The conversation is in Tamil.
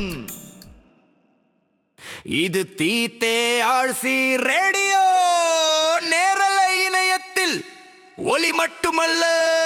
இது தீத்தே ஆழ்சி ரேடியோ நேரலை இணையத்தில் ஒலி மட்டுமல்ல